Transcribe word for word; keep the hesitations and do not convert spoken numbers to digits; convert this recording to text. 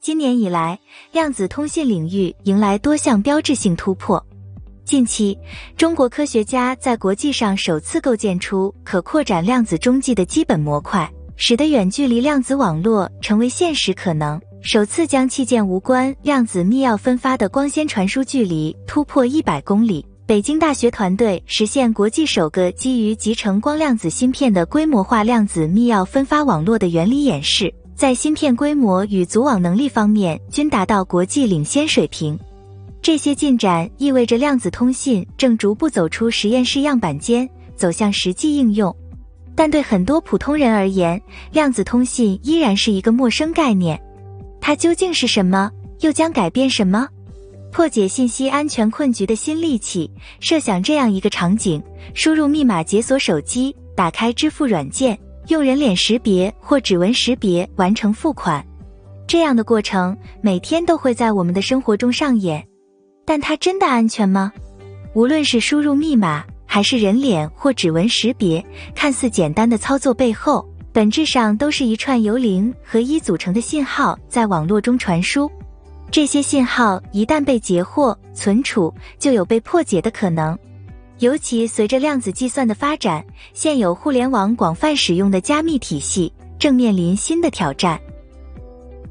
今年以来，量子通信领域迎来多项标志性突破。近期，中国科学家在国际上首次构建出可扩展量子中继的基本模块，使得远距离量子网络成为现实可能，首次将器件无关量子密钥分发的光纤传输距离突破一百公里。北京大学团队实现国际首个基于集成光量子芯片的规模化量子密钥分发网络的原理演示，在芯片规模与组网能力方面均达到国际领先水平。这些进展意味着量子通信正逐步走出实验室样板间，走向实际应用。但对很多普通人而言，量子通信依然是一个陌生概念。它究竟是什么？又将改变什么？破解信息安全困局的新利器，设想这样一个场景：输入密码解锁手机，打开支付软件，用人脸识别或指纹识别完成付款。这样的过程每天都会在我们的生活中上演。但它真的安全吗？无论是输入密码，还是人脸或指纹识别，看似简单的操作背后，本质上都是一串由零和一组成的信号在网络中传输。这些信号一旦被截获、存储，就有被破解的可能。尤其随着量子计算的发展，现有互联网广泛使用的加密体系正面临新的挑战。